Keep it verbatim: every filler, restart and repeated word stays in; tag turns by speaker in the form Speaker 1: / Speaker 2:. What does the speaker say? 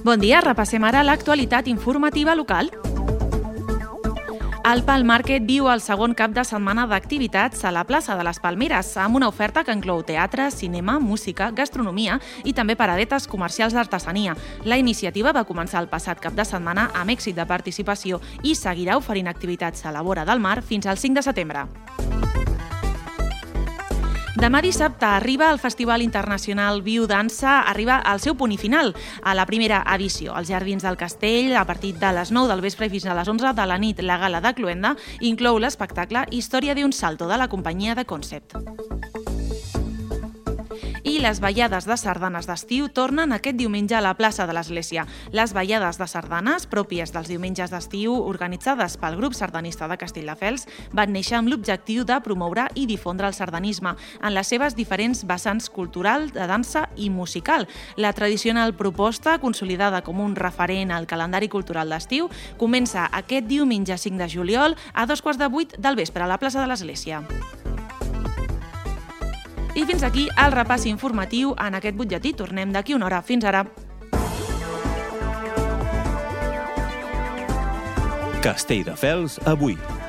Speaker 1: Bon dia, repassem ara l'actualitat informativa local. El Pal Market viu el segon cap de setmana d'activitats a la plaça de les Palmeres, amb una oferta que inclou teatre, cinema, música, gastronomia i també paradetes comercials d'artesania. La iniciativa va començar el passat cap de setmana amb èxit de participació i seguirà oferint activitats a la vora del mar fins al cinc de setembre. Demà dissabte arriba el Festival Internacional Viu Dansa, arriba al seu punt i final, a la primera edició. Als Jardins del Castell, a partir de les nou del vespre fins a les onze de la nit, la gala de Cluenda inclou l'espectacle Història d'un salto de la companyia de Concept. I les ballades de sardanes d'estiu tornen aquest diumenge a la plaça de l'Església. Les ballades de sardanes, pròpies dels diumenges d'estiu, organitzades pel grup sardanista de Castelldefels, van néixer amb l'objectiu de promoure i difondre el sardanisme en les seves diferents vessants cultural, de dansa i musical. La tradicional proposta, consolidada com un referent al calendari cultural d'estiu, comença aquest diumenge cinc de juliol a dos quarts de vuit del vespre a la plaça de l'Església. I fins aquí el repàs informatiu en aquest butlletí. Tornem d'aquí una hora. Fins ara.
Speaker 2: Castelldefels avui.